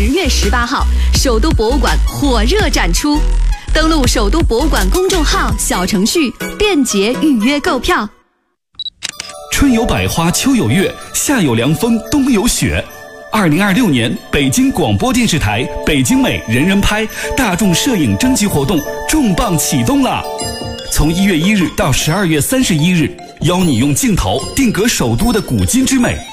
10月18号，首都博物馆火热展出。登录首都博物馆公众号小程序，便捷预约购票。 春有百花，秋有月，夏有凉风，冬有雪。2026年北京广播电视台北京美人人拍大众摄影征集活动重磅启动了！从1月1日到12月31日，邀你用镜头定格首都的古今之美，